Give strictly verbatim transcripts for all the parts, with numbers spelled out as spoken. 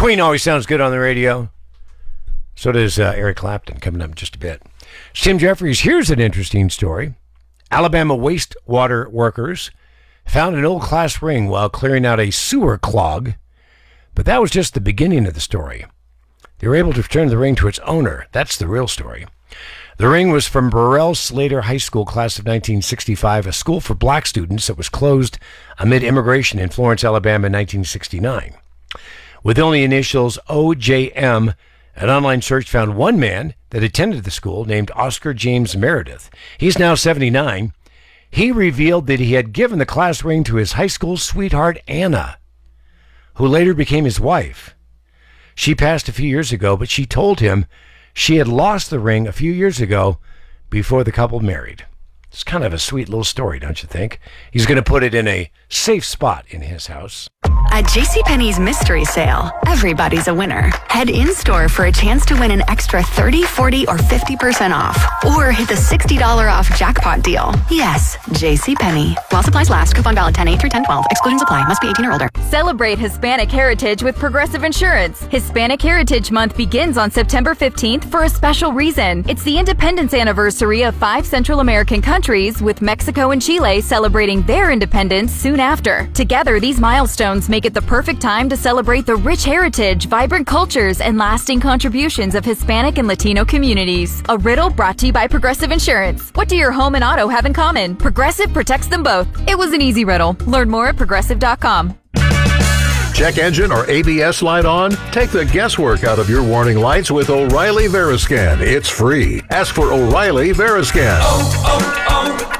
Queen always sounds good on the radio. So does uh, Eric Clapton, coming up in just a bit. Tim Jeffries, here's an interesting story. Alabama wastewater workers found an old class ring while clearing out a sewer clog. But that was just the beginning of the story. They were able to return the ring to its owner. That's the real story. The ring was from Burrell Slater High School, class of nineteen sixty-five, a school for black students that was closed amid immigration in Florence, Alabama in nineteen sixty-nine. With only initials O J M, an online search found one man that attended the school named Oscar James Meredith. He's now seventy-nine. He revealed that he had given the class ring to his high school sweetheart, Anna, who later became his wife. She passed a few years ago, but she told him she had lost the ring a few years ago before the couple married. It's kind of a sweet little story, don't you think? He's going to put it in a safe spot in his house. At JCPenney's mystery sale, everybody's a winner. Head in-store for a chance to win an extra thirty, forty, or fifty percent off. Or hit the sixty dollars off jackpot deal. Yes, JCPenney. While supplies last, coupon valid ten eight through ten twelve. Exclusions apply. Must be eighteen or older. Celebrate Hispanic Heritage with Progressive Insurance. Hispanic Heritage Month begins on September fifteenth for a special reason. It's the independence anniversary of five Central American countries, with Mexico and Chile celebrating their independence soon after. Together, these milestones make it the perfect time to celebrate the rich heritage, vibrant cultures, and lasting contributions of Hispanic and Latino communities. A riddle brought to you by Progressive Insurance. What do your home and auto have in common? Progressive protects them both. It was an easy riddle. Learn more at progressive dot com. Check engine or A B S light on? Take the guesswork out of your warning lights with O'Reilly Veriscan. It's free. Ask for O'Reilly Veriscan. Oh,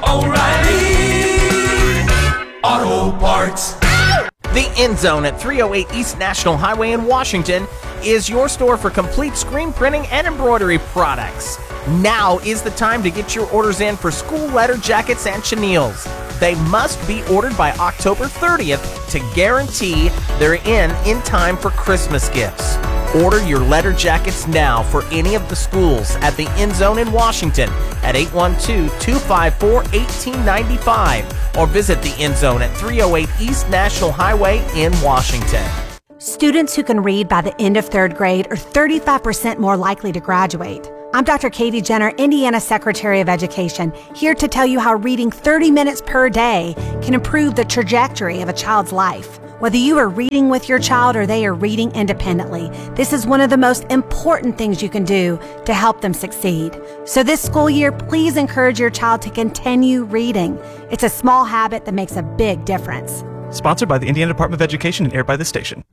oh, oh, O'Reilly Auto Parts. The End Zone at three oh eight East National Highway in Washington is your store for complete screen printing and embroidery products. Now is the time to get your orders in for school letter jackets and chenilles. They must be ordered by October thirtieth to guarantee they're in in time for Christmas gifts. Order your letter jackets now for any of the schools at the End Zone in Washington at eight one two, two five four, one eight nine five or visit the End Zone at three oh eight East National Highway in Washington. Students who can read by the end of third grade are thirty-five percent more likely to graduate. I'm Doctor Katie Jenner, Indiana Secretary of Education, here to tell you how reading thirty minutes per day can improve the trajectory of a child's life. Whether you are reading with your child or they are reading independently, this is one of the most important things you can do to help them succeed. So this school year, please encourage your child to continue reading. It's a small habit that makes a big difference. Sponsored by the Indiana Department of Education and aired by this station.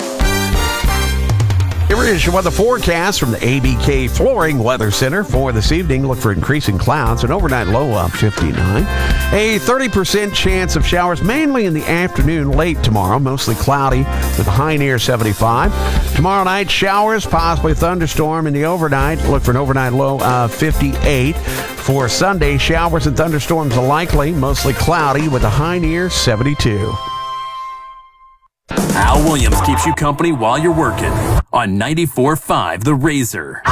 Here is your weather forecast from the A B K Flooring Weather Center for this evening. Look for increasing clouds, an overnight low of fifty-nine. A thirty percent chance of showers, mainly in the afternoon, late tomorrow. Mostly cloudy with a high near seventy-five. Tomorrow night, showers, possibly thunderstorm in the overnight. Look for an overnight low of fifty-eight. For Sunday, showers and thunderstorms are likely, mostly cloudy with a high near seventy-two. Al Williams keeps you company while you're working on ninety-four point five The Razor.